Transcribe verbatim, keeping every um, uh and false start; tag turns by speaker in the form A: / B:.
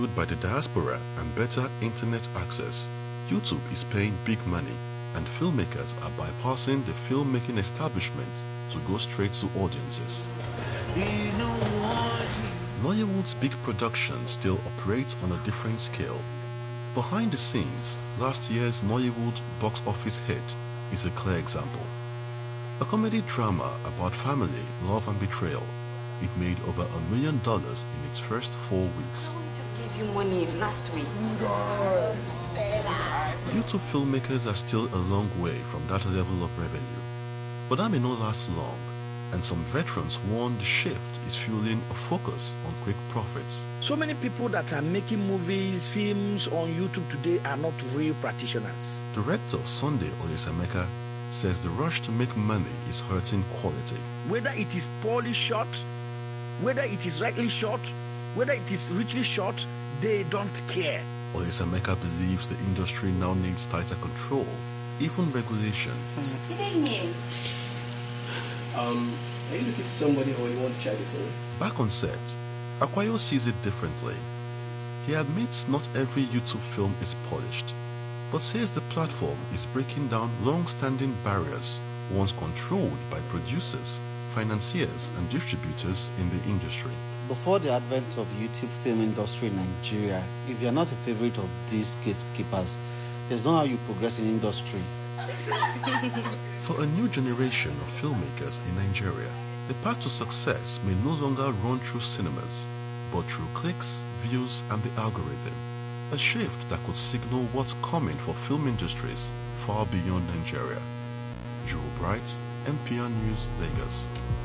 A: Fueled by the diaspora and better internet access, YouTube is paying big money, and filmmakers are bypassing the filmmaking establishment to go straight to audiences. Nollywood's big production still operates on a different scale. Behind the scenes, last year's Nollywood box office hit is a clear example. A comedy drama about family, love and betrayal. It made over a million dollars in its first four weeks.
B: We just gave you money last week.
A: YouTube filmmakers are still a long way from that level of revenue. But that may not last long, and some veterans warn the shift is fueling a focus on quick profits.
C: So many people that are making movies, films on YouTube today are not real practitioners.
A: Director Sunday Olesameka says the rush to make money is hurting quality.
C: Whether it is poorly shot, whether it is rightly shot, whether it is richly shot, they don't care.
A: Olesameka believes the industry now needs tighter control, even regulation.
B: Good evening.
D: Um, are you looking for somebody or you want to chat before?
A: Back on set, Akwayo sees it differently. He admits not every YouTube film is polished, but says the platform is breaking down long-standing barriers once controlled by producers, financiers and distributors in the industry.
E: Before the advent of YouTube film industry in Nigeria, if you're not a favorite of these gatekeepers, there's no how you progress in industry.
A: For a new generation of filmmakers in Nigeria, the path to success may no longer run through cinemas, but through clicks, views and the algorithm. A shift that could signal what's coming for film industries far beyond Nigeria. Joe Bright, N P R News, Lagos.